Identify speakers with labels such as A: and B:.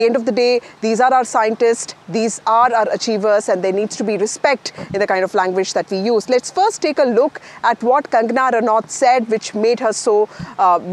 A: end of the day, these are our scientists, these are our achievers, and there needs to be respect in the kind of language that we use. Let's first take a look at what Kangana Ranaut said, which made her so